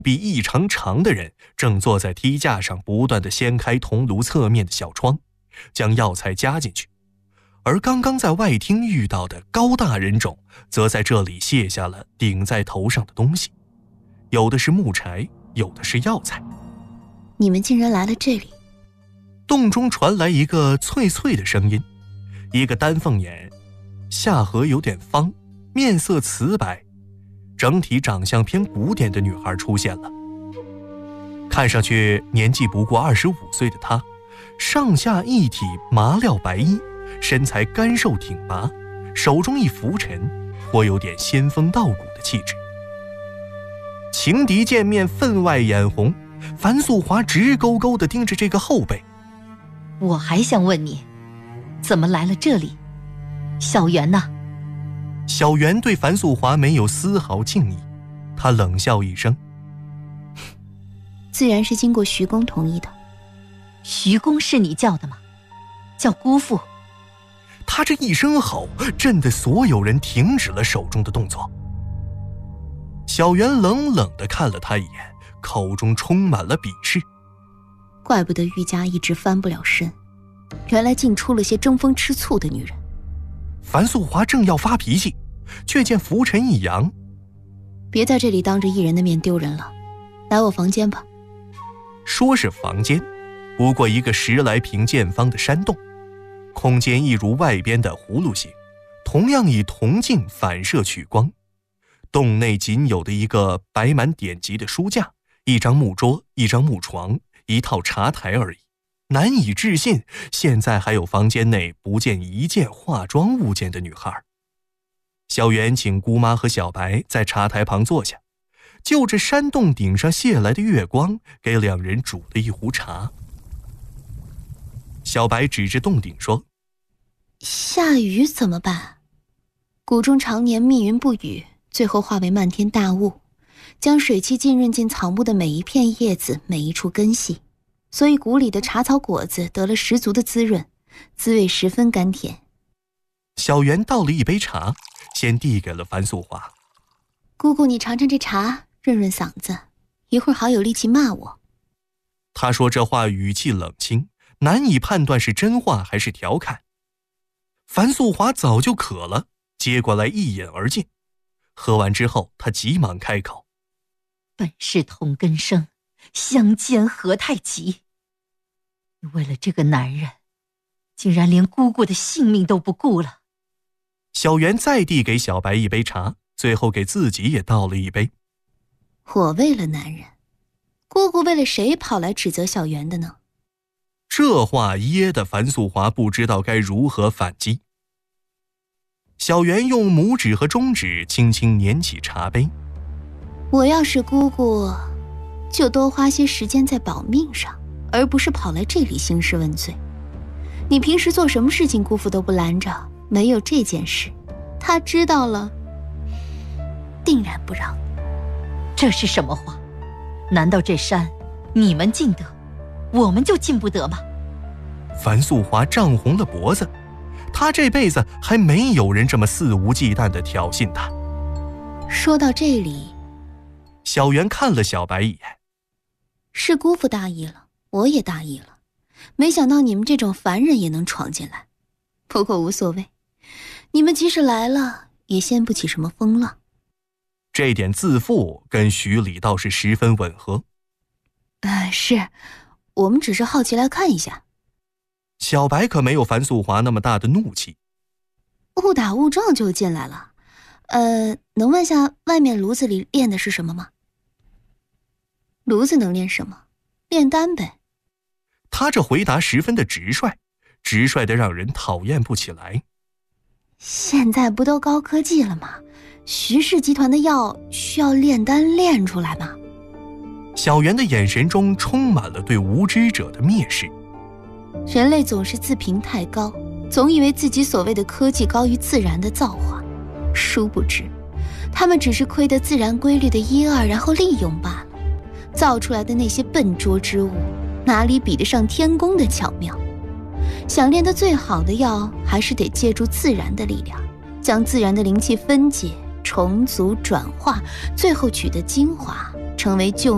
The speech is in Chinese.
臂异常长的人正坐在梯架上，不断地掀开铜炉侧面的小窗，将药材加进去。而刚刚在外厅遇到的高大人种，则在这里卸下了顶在头上的东西，有的是木柴，有的是药材。 你们竟然来了这里！ 洞中传来一个脆脆的声音，一个丹凤眼，下颌有点方，面色瓷白，整体长相偏古典的女孩出现了。看上去年纪不过25岁的她，上下一体麻料白衣，身材干瘦挺拔，手中一拂尘，颇有点仙风道骨的气质。情敌见面分外眼红，樊素华直勾勾地盯着这个后辈。 我还想问你，怎么来了这里？小袁呢？ 小袁对樊素华没有丝毫敬意，他冷笑一声， 自然是经过徐公同意的。 徐公是你叫的吗？叫姑父。 他这一声吼，震得所有人停止了手中的动作。小袁冷冷地看了他一眼，口中充满了鄙视。 怪不得玉家一直翻不了身，原来竟出了些争风吃醋的女人。 樊素华正要发脾气，却见拂尘一扬， 别在这里当着一人的面丢人了，来我房间吧。 说是房间，不过一个10来平见方的山洞，空间一如外边的葫芦形，同样以铜镜反射取光。洞内仅有的一个摆满典籍的书架，一张木桌，一张木床，一套茶台而已。难以置信，现在还有房间内不见一件化妆物件的女孩。小袁请姑妈和小白在茶台旁坐下，就着山洞顶上泻来的月光，给两人煮了一壶茶。小白指着洞顶说： 下雨怎么办？谷中常年密云不雨，最后化为漫天大雾，将水汽浸润进草木的每一片叶子，每一处根系，所以谷里的茶草果子得了十足的滋润，滋味十分甘甜。 小袁倒了一杯茶，先递给了樊素华。 姑姑，你尝尝这茶，润润嗓子，一会儿好有力气骂我。 他说这话语气冷清，难以判断是真话还是调侃。樊素华早就渴了，接过来一饮而尽。喝完之后，他急忙开口： 本是同根生，相煎何太急。你为了这个男人，竟然连姑姑的性命都不顾了。 小袁再递给小白一杯茶，最后给自己也倒了一杯。 我为了男人，姑姑为了谁跑来指责小袁的呢？ 这话噎得樊素华不知道该如何反击。小袁用拇指和中指轻轻捻起茶杯。 我要是姑姑，就多花些时间在保命上，而不是跑来这里兴师问罪。你平时做什么事情姑父都不拦着，没有这件事，他知道了定然不让。 这是什么话？难道这山你们进得，我们就进不得吗？ 樊素华涨红了脖子，他这辈子还没有人这么肆无忌惮地挑衅他。 说到这里， 小袁看了小白一眼。 是姑父大意了，我也大意了，没想到你们这种凡人也能闯进来。不过无所谓，你们即使来了，也掀不起什么风浪。 这点自负跟徐礼倒是十分吻合。 是，我们只是好奇来看一下。 小白可没有樊素华那么大的怒气。 误打误撞就进来了。能问下外面炉子里炼的是什么吗？炉子能炼什么？炼丹呗。 他这回答十分的直率，直率的让人讨厌不起来。 现在不都高科技了吗？徐氏集团的药需要炼丹炼出来吗？ 小袁的眼神中充满了对无知者的蔑视。 人类总是自评太高，总以为自己所谓的科技高于自然的造化，殊不知他们只是窥得自然规律的一二，然后利用罢了。造出来的那些笨拙之物，哪里比得上天宫的巧妙？想炼得最好的药，还是得借助自然的力量，将自然的灵气分解、重组、转化，最后取得精华，成为救